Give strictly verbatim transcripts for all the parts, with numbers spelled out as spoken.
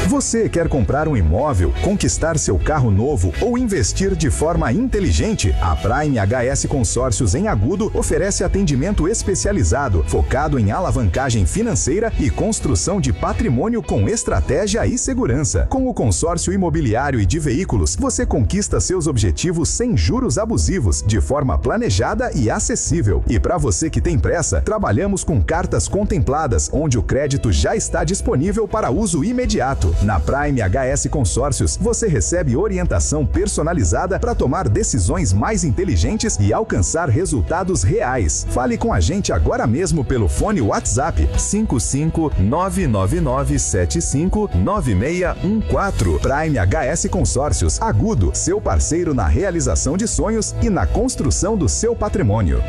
Você quer comprar um imóvel, conquistar seu carro novo ou investir de forma inteligente? A Prime H S Consórcios em Agudo oferece atendimento especializado, focado em alavancagem financeira e construção de patrimônio com estratégia e segurança. Com o consórcio imobiliário e de veículos, você conquista seus objetivos sem juros abusivos, de forma planejada e acessível. E para você que tem pressa, trabalhamos com cartas contempladas, onde o crédito já está disponível para uso imediato. Na Prime H S Consórcios, você recebe orientação personalizada para tomar decisões mais inteligentes e alcançar resultados reais. Fale com a gente agora mesmo pelo fone WhatsApp cinco cinco nove nove nove sete cinco nove seis um quatro. Prime H S Consórcios Agudo, seu parceiro na realização de sonhos e na construção do seu patrimônio.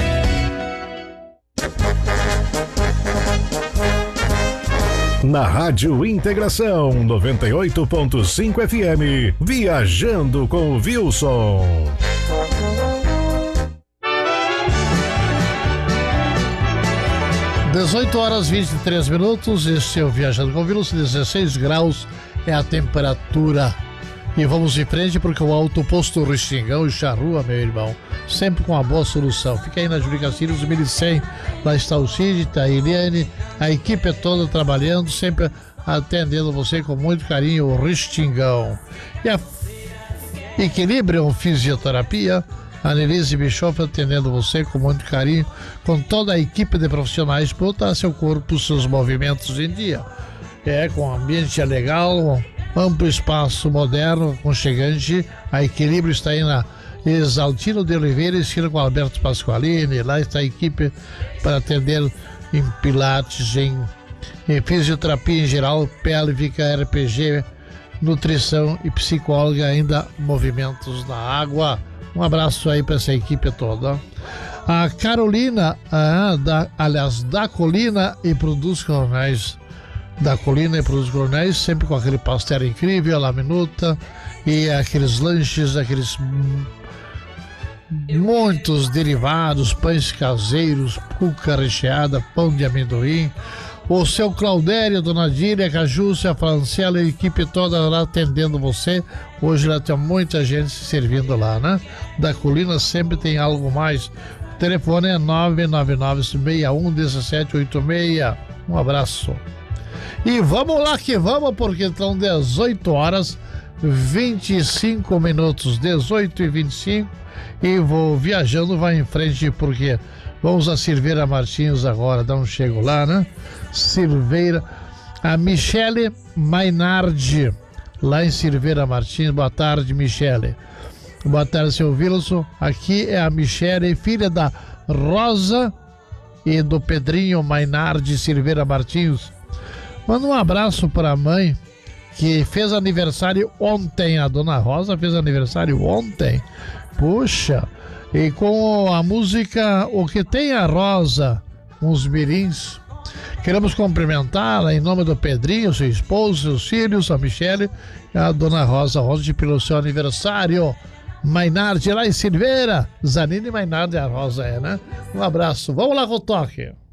Na Rádio Integração noventa e oito ponto cinco F M, Viajando com o Wilson. dezoito horas e vinte e três minutos, este é o Viajando com o Wilson, dezesseis graus é a temperatura. E vamos em frente porque o Alto Posto Restingão e Charrua, meu irmão, sempre com uma boa solução. Fica aí na Júlio Castilhos mil e cem, lá está o Cid, tá a Eliane, a equipe é toda trabalhando, sempre atendendo você com muito carinho, o Restingão. E a Equilibrium Fisioterapia, a Annelise Bischoff atendendo você com muito carinho, com toda a equipe de profissionais para botar seu corpo, seus movimentos em dia. É, com ambiente legal, amplo espaço moderno, aconchegante. A Equilíbrio está aí na Exaltino de Oliveira, esquina com Alberto Pasqualini. Lá está a equipe para atender em pilates, em, em fisioterapia em geral, pélvica, R P G, nutrição e psicóloga, ainda movimentos na água. Um abraço aí para essa equipe toda. A Carolina, ah, da, aliás, da Colina e Produtos Coronéis. Da Colina e Produtos Coronéis, sempre com aquele pastel incrível, a la minuta, e aqueles lanches, aqueles muitos derivados, pães caseiros, cuca recheada, pão de amendoim. O seu Claudério, Dona Dília, Cajúcia, a Francela e a equipe toda lá atendendo você. Hoje lá tem muita gente se servindo lá, né? Da Colina sempre tem algo mais. O telefone é nove nove nove seis um um sete oito seis. Um abraço. E vamos lá que vamos, porque estão dezoito horas e vinte e cinco minutos, dezoito e vinte e cinco, e vou viajando, vai em frente, porque vamos a Silveira Martins agora, dá um chego lá, né? Silveira, a Michele Mainardi, lá em Silveira Martins. Boa tarde, Michele. Boa tarde, seu Wilson. Aqui é a Michele, filha da Rosa e do Pedrinho Mainardi Silveira Martins. Manda um abraço para a mãe, que fez aniversário ontem. A dona Rosa fez aniversário ontem. Puxa, e com a música O Que Tem a Rosa, com os mirins. Queremos cumprimentá-la em nome do Pedrinho, seu esposo, seus filhos, a Michele e a dona Rosa, ontem pelo seu aniversário. Mainardi lá em Silveira. Zanini Mainardi, a Rosa é, né? Um abraço. Vamos lá com o toque.